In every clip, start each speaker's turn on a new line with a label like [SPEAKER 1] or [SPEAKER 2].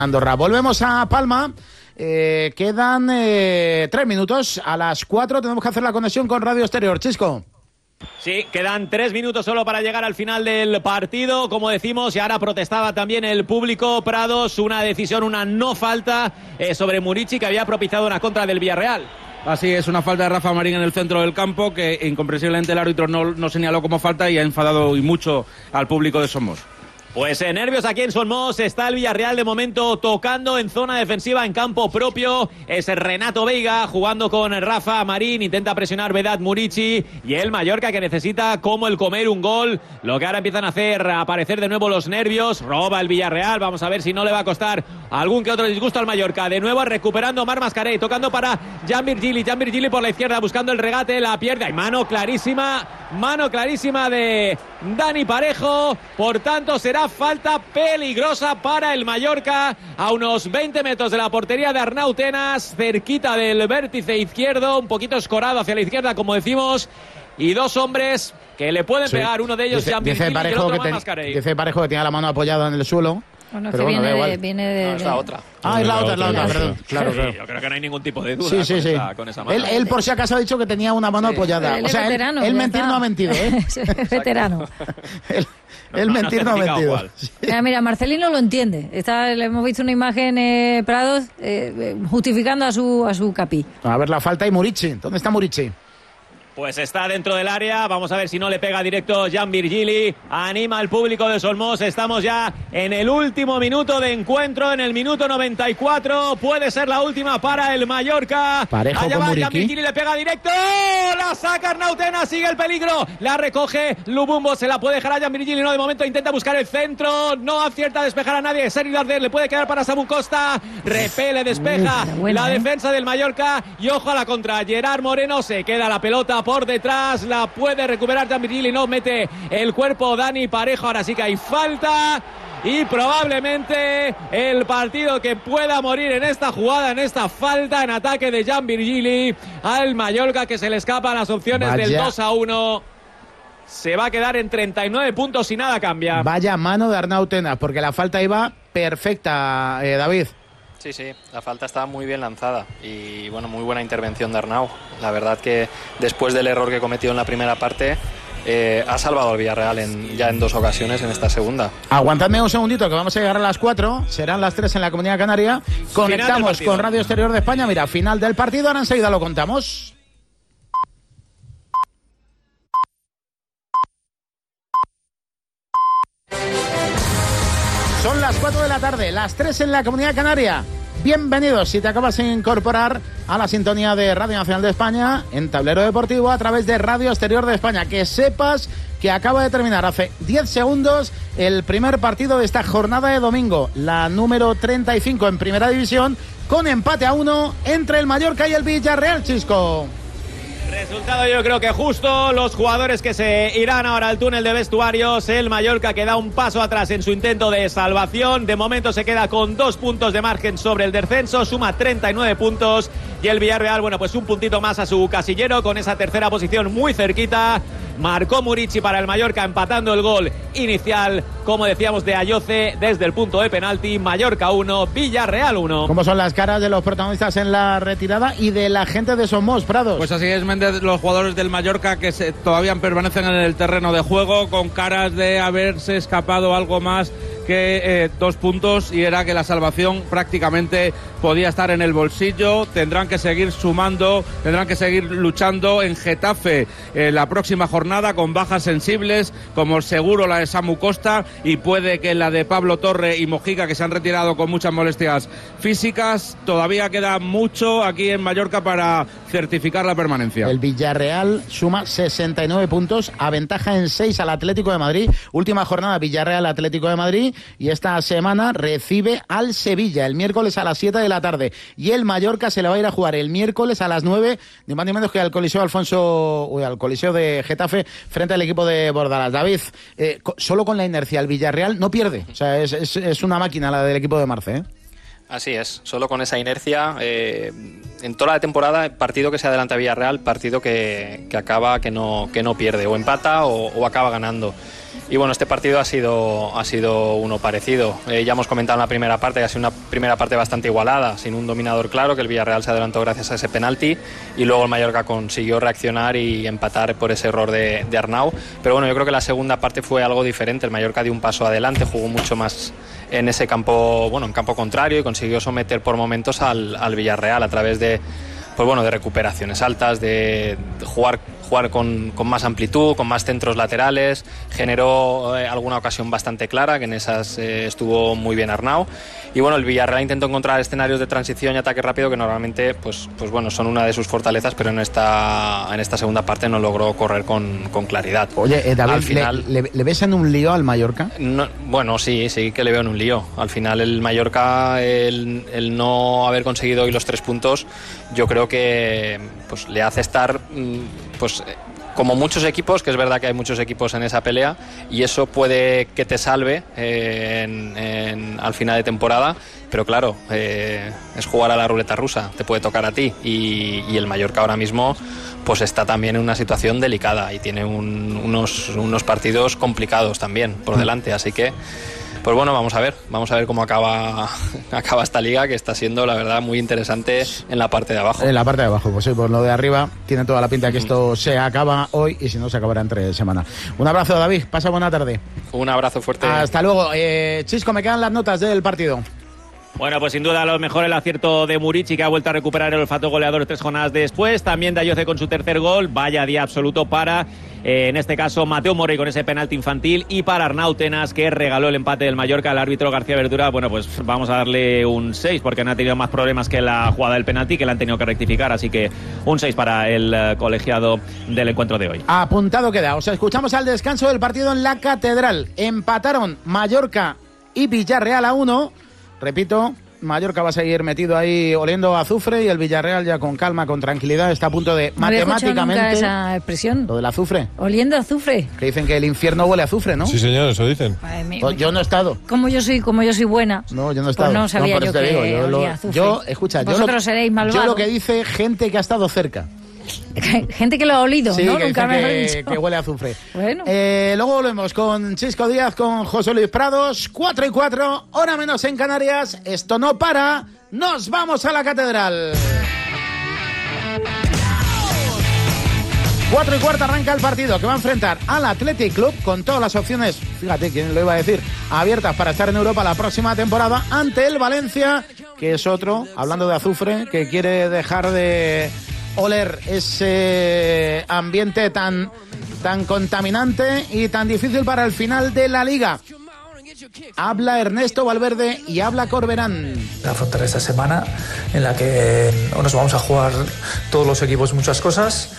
[SPEAKER 1] Andorra. Volvemos a Palma. Quedan 3 minutos. A las 4 tenemos que hacer la conexión con Radio Exterior. Chisco.
[SPEAKER 2] Sí, quedan 3 minutos solo para llegar al final del partido, como decimos, y ahora protestaba también el público. Prados, una decisión, una no falta sobre Murici, que había propiciado una contra del Villarreal.
[SPEAKER 3] Así es, una falta de Rafa Marín en el centro del campo que incomprensiblemente el árbitro no señaló como falta y ha enfadado y mucho al público de Somos.
[SPEAKER 2] Pues nervios aquí en Somos, está el Villarreal de momento tocando en zona defensiva en campo propio. Es Renato Veiga jugando con Rafa Marín, intenta presionar Vedat Murici y el Mallorca que necesita como el comer un gol. Lo que ahora empiezan a hacer aparecer de nuevo los nervios, roba el Villarreal, vamos a ver si no le va a costar algún que otro disgusto al Mallorca. De nuevo recuperando Marc Mascarell, tocando para Jan Virgili por la izquierda buscando el regate, la pierde, hay mano clarísima de Dani Parejo, por tanto será falta peligrosa para el Mallorca a unos 20 metros de la portería de Arnau Tenas, cerquita del vértice izquierdo, un poquito escorado hacia la izquierda como decimos, y dos hombres que le pueden pegar, uno de ellos Jan Virgili y el otro Marc Mascarell.
[SPEAKER 1] Dice Parejo que tiene la mano apoyada en el suelo.
[SPEAKER 4] Bueno,
[SPEAKER 1] pero
[SPEAKER 4] que
[SPEAKER 1] bueno,
[SPEAKER 4] viene de...
[SPEAKER 5] Es la otra.
[SPEAKER 1] Es la otra, perdón. Claro.
[SPEAKER 2] Yo creo que no hay ningún tipo de duda con esa mano.
[SPEAKER 1] Él por si acaso ha dicho que tenía una mano apoyada.
[SPEAKER 4] Él
[SPEAKER 1] o sea,
[SPEAKER 4] veterano,
[SPEAKER 1] él mentir no ha mentido, ¿eh?
[SPEAKER 4] Es veterano.
[SPEAKER 1] Él mentir no ha mentido.
[SPEAKER 4] Mira, Marcelino lo entiende. Le hemos visto una imagen, Prados, justificando a su capi.
[SPEAKER 1] A ver la falta y Murici. ¿Dónde está Murici?
[SPEAKER 2] Pues está dentro del área, vamos a ver si no le pega directo Jan Virgili, anima al público de Solmos, estamos ya en el último minuto de encuentro, en el minuto 94, puede ser la última para el Mallorca.
[SPEAKER 1] Parejo con Muriqui.
[SPEAKER 2] Jan Virgili le pega directo, la saca Arnau Tenas, sigue el peligro, la recoge Lubumbo, se la puede dejar a Jan Virgili, no, de momento intenta buscar el centro, no acierta a despejar a nadie, Sergi Darder le puede quedar para Samu Costa, repele, despeja la defensa del Mallorca y ojo a la contra, Gerard Moreno, se queda la pelota por detrás, la puede recuperar Jan Virgili, no mete el cuerpo Dani Parejo, ahora sí que hay falta y probablemente el partido que pueda morir en esta jugada, en esta falta en ataque de Jan Virgili al Mallorca, que se le escapan las opciones del 2-1. Se va a quedar en 39 puntos y nada cambia.
[SPEAKER 1] Vaya mano de Arnau Tenas, porque la falta iba perfecta, David.
[SPEAKER 5] Sí, la falta estaba muy bien lanzada y bueno, muy buena intervención de Arnau. La verdad que después del error que cometió en la primera parte, ha salvado al Villarreal ya en 2 ocasiones en esta segunda.
[SPEAKER 1] Aguantadme un segundito que vamos a llegar a las 4, serán las 3 en la Comunidad Canaria. Conectamos con Radio Exterior de España, mira, final del partido, ahora enseguida lo contamos. Son las 4 de la tarde, las 3 en la Comunidad Canaria. Bienvenidos si te acabas de incorporar a la sintonía de Radio Nacional de España en Tablero Deportivo a través de Radio Exterior de España. Que sepas que acaba de terminar hace 10 segundos el primer partido de esta jornada de domingo, la número 35 en Primera División, con empate a 1 entre el Mallorca y el Villarreal, Chisco.
[SPEAKER 2] Resultado yo creo que justo, los jugadores que se irán ahora al túnel de vestuarios, el Mallorca que da un paso atrás en su intento de salvación, de momento se queda con 2 puntos de margen sobre el descenso, suma 39 puntos y el Villarreal, bueno, pues un puntito más a su casillero con esa tercera posición muy cerquita. Marcó Murici para el Mallorca empatando el gol inicial, como decíamos, de Ayoce desde el punto de penalti. Mallorca 1, Villarreal 1.
[SPEAKER 1] ¿Cómo son las caras de los protagonistas en la retirada y de la gente de Somos, Prados?
[SPEAKER 3] Pues así es, Méndez, los jugadores del Mallorca que todavía permanecen en el terreno de juego con caras de haberse escapado algo más que 2 puntos y era que la salvación prácticamente podía estar en el bolsillo. Tendrán que seguir sumando, tendrán que seguir luchando en Getafe la próxima jornada con bajas sensibles como seguro la de Samu Costa y puede que la de Pablo Torre y Mojica, que se han retirado con muchas molestias físicas. Todavía queda mucho aquí en Mallorca para certificar la permanencia.
[SPEAKER 1] El Villarreal suma 69 puntos, aventaja en 6 al Atlético de Madrid. Última jornada Villarreal-Atlético de Madrid y esta semana recibe al Sevilla el miércoles a las 7 de la tarde y el Mallorca se le va a ir a jugar el miércoles a las 9, ni más ni menos que al Coliseo al Coliseo de Getafe frente al equipo de Bordalás. David, solo con la inercia el Villarreal no pierde, o sea, es una máquina la del equipo de Marce, ¿eh?
[SPEAKER 5] Así es, solo con esa inercia, en toda la temporada, partido que se adelanta a Villarreal, partido que acaba, que no pierde, o empata o acaba ganando. Y bueno, este partido ha sido uno parecido. Ya hemos comentado en la primera parte que ha sido una primera parte bastante igualada, sin un dominador claro, que el Villarreal se adelantó gracias a ese penalti, y luego el Mallorca consiguió reaccionar y empatar por ese error de Arnau. Pero bueno, yo creo que la segunda parte fue algo diferente. El Mallorca dio un paso adelante, jugó mucho más en ese campo, bueno, en campo contrario, y consiguió someter por momentos al Villarreal a través de, pues bueno, de recuperaciones altas, de jugar con más amplitud, con más centros laterales. Generó alguna ocasión bastante clara, que en esas estuvo muy bien Arnau. Y bueno, el Villarreal intentó encontrar escenarios de transición y ataque rápido que normalmente pues bueno, son una de sus fortalezas, pero en esta segunda parte no logró correr con claridad.
[SPEAKER 1] Oye, David,
[SPEAKER 5] al final,
[SPEAKER 1] ¿le ves en un lío al Mallorca?
[SPEAKER 5] No, bueno, sí que le veo en un lío. Al final el Mallorca, el no haber conseguido hoy los 3 puntos, yo creo que pues le hace estar pues como muchos equipos, que es verdad que hay muchos equipos en esa pelea, y eso puede que te salve al final de temporada, pero claro, es jugar a la ruleta rusa, te puede tocar a ti, y el Mallorca ahora mismo pues está también en una situación delicada y tiene unos partidos complicados también por delante, así que pues bueno, vamos a ver cómo acaba esta liga, que está siendo la verdad muy interesante en la parte de abajo. En
[SPEAKER 1] la parte de abajo, pues sí, por lo de arriba tiene toda la pinta que esto se acaba hoy, y si no se acabará entre semana. Un abrazo, David, pasa buena tarde.
[SPEAKER 5] Un abrazo fuerte.
[SPEAKER 1] Hasta luego. Chisco, me quedan las notas del partido.
[SPEAKER 2] Bueno, pues sin duda lo mejor el acierto de Murici, que ha vuelto a recuperar el olfato goleador 3 jornadas después. También Dayoce con su tercer gol. Vaya día absoluto para, en este caso, Mateo Morey con ese penalti infantil, y para Arnau Tenas, que regaló el empate del Mallorca al árbitro García Verdura. Bueno, pues vamos a darle un 6, porque no ha tenido más problemas que la jugada del penalti, que la han tenido que rectificar. Así que un 6 para el colegiado del encuentro de hoy.
[SPEAKER 1] Apuntado queda. O sea, escuchamos al descanso del partido en la Catedral. Empataron Mallorca y Villarreal a 1. Repito, Mallorca va a seguir metido ahí oliendo azufre, y el Villarreal ya con calma, con tranquilidad, está a punto de matemáticamente...
[SPEAKER 4] ¿No esa expresión?
[SPEAKER 1] Lo del azufre.
[SPEAKER 4] Oliendo azufre.
[SPEAKER 1] Que dicen que el infierno huele a azufre, ¿no?
[SPEAKER 6] Sí, señor, eso dicen.
[SPEAKER 1] Pues yo no he estado.
[SPEAKER 4] Como yo soy buena.
[SPEAKER 1] No, yo no he estado.
[SPEAKER 4] Pues no sabía yo que olía azufre.
[SPEAKER 1] Escucha,
[SPEAKER 4] vosotros seréis malvados.
[SPEAKER 1] Yo lo que dice gente que ha estado cerca.
[SPEAKER 4] Gente que lo ha olido,
[SPEAKER 1] sí,
[SPEAKER 4] ¿no?
[SPEAKER 1] Que
[SPEAKER 4] nunca me
[SPEAKER 1] dicho que huele a azufre.
[SPEAKER 4] Bueno.
[SPEAKER 1] Luego volvemos con Chisco Díaz, con José Luis Prados. 4:04, hora menos en Canarias. Esto no para. Nos vamos a la Catedral. 4:15 arranca el partido, que va a enfrentar al Athletic Club, con todas las opciones, fíjate quién lo iba a decir, abiertas para estar en Europa la próxima temporada, ante el Valencia, que es otro, hablando de azufre, que quiere dejar de oler ese ambiente tan contaminante y tan difícil para el final de la Liga. Habla Ernesto Valverde y habla Corberán.
[SPEAKER 7] Afrontar esta semana en la que nos vamos a jugar todos los equipos muchas cosas.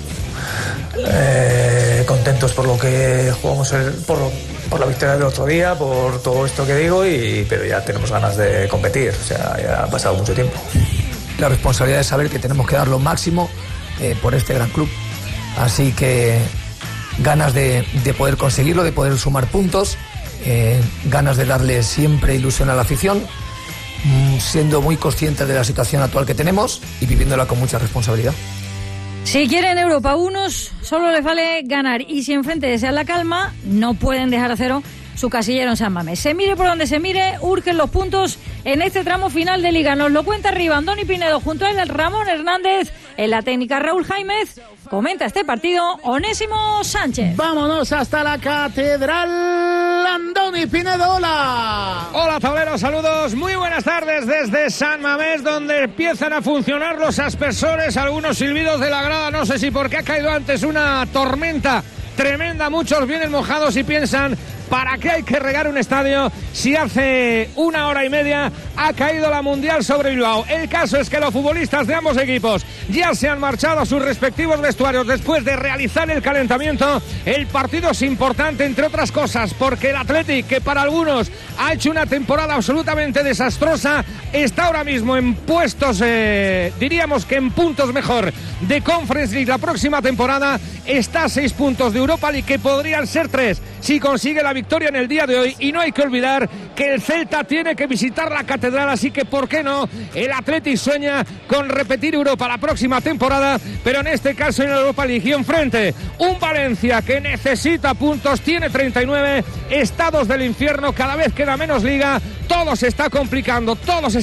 [SPEAKER 7] Contentos por lo que jugamos, por la victoria del otro día, por todo esto que digo, pero ya tenemos ganas de competir. O sea, ya ha pasado mucho tiempo. La responsabilidad es saber que tenemos que dar lo máximo por este gran club. Así que ganas de poder conseguirlo, de poder sumar puntos, ganas de darle siempre ilusión a la afición, siendo muy conscientes de la situación actual que tenemos y viviéndola con mucha responsabilidad.
[SPEAKER 4] Si quieren Europa unos, solo les vale ganar, y si enfrente desean la calma, no pueden dejar a cero su casillero en San Mamés. Se mire por donde se mire, urgen los puntos en este tramo final de Liga. Nos lo cuenta arriba Andoni Pinedo, junto a él Ramón Hernández, en la técnica Raúl Jaimez. Comenta este partido Onésimo Sánchez.
[SPEAKER 1] Vámonos hasta la Catedral. Andoni Pinedo, hola.
[SPEAKER 8] Hola, tableros, saludos. Muy buenas tardes desde San Mamés, donde empiezan a funcionar los aspersores, algunos silbidos de la grada. No sé si porque ha caído antes una tormenta tremenda. Muchos vienen mojados y piensan: ¿para qué hay que regar un estadio si hace 1 hora y media ha caído la Mundial sobre Bilbao? El caso es que los futbolistas de ambos equipos ya se han marchado a sus respectivos vestuarios después de realizar el calentamiento. El partido es importante, entre otras cosas, porque el Athletic, que para algunos ha hecho una temporada absolutamente desastrosa, está ahora mismo en puestos, diríamos que en puntos mejor, de Conference League la próxima temporada, está a 6 puntos de Europa League, que podrían ser 3 si consigue la victoria en el día de hoy. Y no hay que olvidar que el Celta tiene que visitar la Catedral, así que ¿por qué no? El Athletic sueña con repetir Europa la próxima temporada, pero en este caso en Europa League. Y enfrente un Valencia que necesita puntos, tiene 39, estados del infierno, cada vez queda menos liga, todo se está complicando, todo se